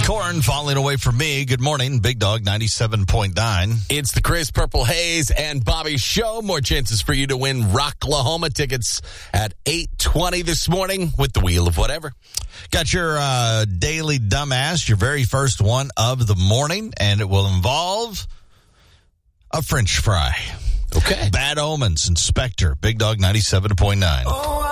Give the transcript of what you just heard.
Corn falling away from me. Good morning, Big Dog 97.9. It's the Chris Purple Haze and Bobby Show. More chances for you to win Rocklahoma tickets at 8:20 this morning with the Wheel of Whatever. Got your daily dumbass, your very first one of the morning, and it will involve a French fry. Okay. Bad Omens, Inspector, Big Dog 97.9. Oh,